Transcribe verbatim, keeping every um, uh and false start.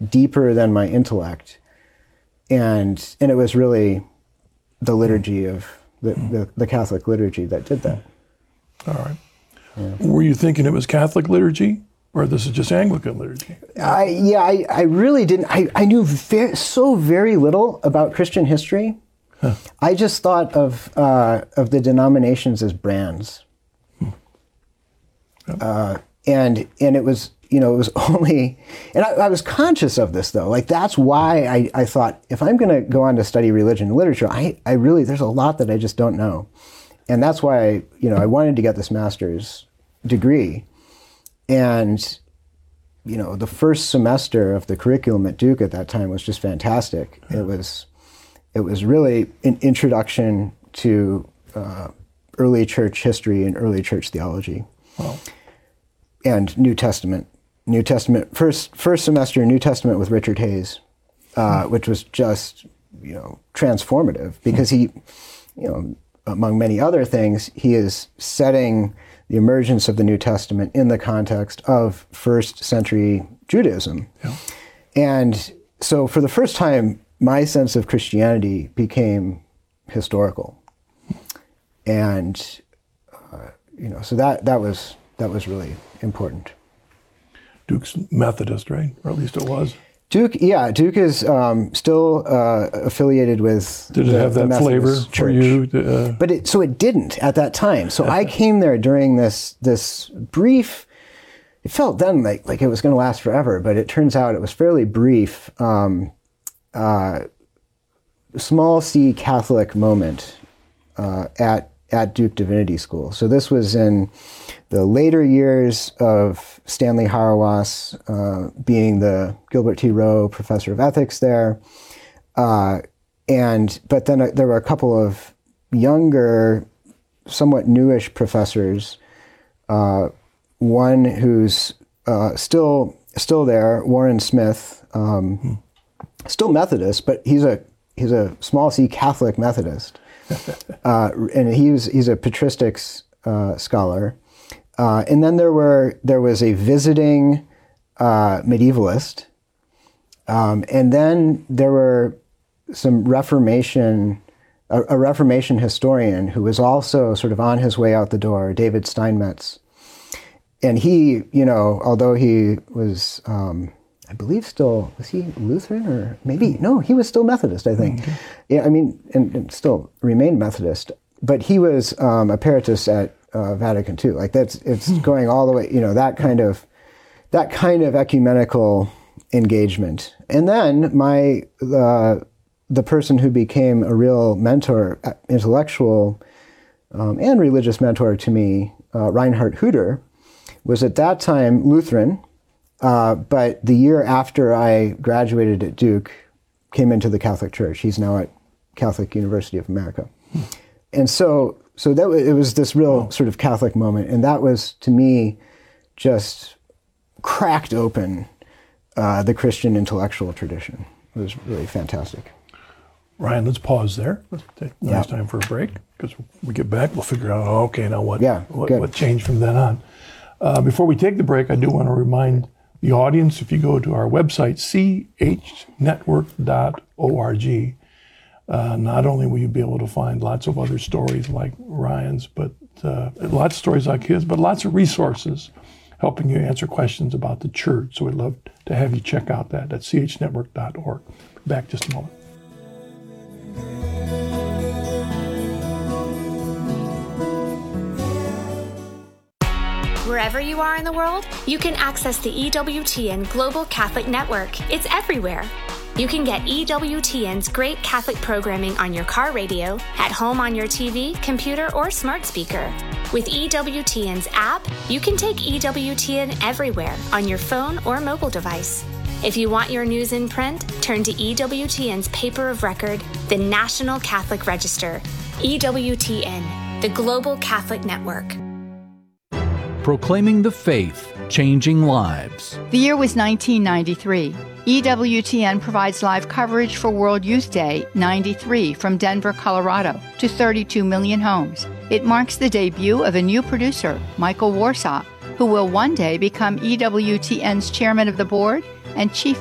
deeper than my intellect. And and it was really the liturgy of the, the, the Catholic liturgy that did that. All right. Yeah. Were you thinking it was Catholic liturgy, or this is just Anglican liturgy? I, yeah, I, I really didn't. I, I knew very, so very little about Christian history. Huh. I just thought of uh, of the denominations as brands. Hmm. Yep. Uh, and and it was, you know, it was only, and I, I was conscious of this though. Like that's why I, I thought if I'm going to go on to study religion and literature, I, I really, there's a lot that I just don't know. And that's why, I, you know, I wanted to get this master's degree. And, you know, the first semester of the curriculum at Duke at that time was just fantastic. Yeah. It was, it was really an introduction to uh, early church history and early church theology. Wow. And New Testament. New Testament, first first semester New Testament with Richard Hayes, uh, which was just, you know, transformative because he, you know, among many other things, he is setting the emergence of the New Testament in the context of first century Judaism. Yeah. And so for the first time, my sense of Christianity became historical. And, uh, you know, so that, that was that was really important. Duke's Methodist, right? Or at least it was. Duke, yeah, Duke is um, still uh, affiliated with. Did it the, have that flavor Church. for you? Uh, but it, so it didn't at that time. So I came there during this this brief. It felt then like like it was going to last forever, but it turns out it was fairly brief. Um, uh, small C Catholic moment uh, at at Duke Divinity School. So this was in the later years of Stanley Hauerwas uh, being the Gilbert T. Rowe Professor of Ethics there. Uh, and but then uh, there were a couple of younger, somewhat newish professors. Uh, one who's uh, still still there, Warren Smith, um, hmm. still Methodist, but he's a he's a small C Catholic Methodist. uh, and he's he's a patristics uh, scholar. Uh, and then there were there was a visiting uh, medievalist, um, and then there were some Reformation a, a Reformation historian who was also sort of on his way out the door, David Steinmetz, and he, you know, although he was, um, I believe, still was he Lutheran or maybe no, he was still Methodist, I think. Okay. Yeah, I mean, and, and still remained Methodist, but he was um, emeritus at Uh, Vatican two. Like that's, it's hmm. going all the way, you know, that kind of, that kind of ecumenical engagement. And then my, uh, the person who became a real mentor, intellectual um, and religious mentor to me, uh, Reinhard Huder, was at that time Lutheran, uh, but the year after I graduated at Duke, came into the Catholic Church. He's now at Catholic University of America. Hmm. And so, So that it was this real sort of Catholic moment, and that was to me just cracked open uh, the Christian intellectual tradition. It was really fantastic. Ryan, let's pause there. Let's take a nice yeah. time for a break, because when we get back, we'll figure out, oh, okay, now what, yeah, what, what changed from then on. Uh, before we take the break, I do want to remind the audience, if you go to our website, c h network dot org, Uh, not only will you be able to find lots of other stories like Ryan's, but uh, lots of stories like his, but lots of resources helping you answer questions about the church. So we'd love to have you check out that at c h network dot org. Back just a moment. Wherever you are in the world, you can access the E W T N Global Catholic Network. It's everywhere. You can get E W T N's great Catholic programming on your car radio, at home on your T V, computer, or smart speaker. With E W T N's app, you can take E W T N everywhere on your phone or mobile device. If you want your news in print, turn to E W T N's paper of record, the National Catholic Register. E W T N, the Global Catholic Network. Proclaiming the faith, changing lives. The year was nineteen ninety-three. E W T N provides live coverage for World Youth Day ninety-three from Denver, Colorado to thirty-two million homes. It marks the debut of a new producer, Michael Warsaw, who will one day become E W T N's chairman of the board and chief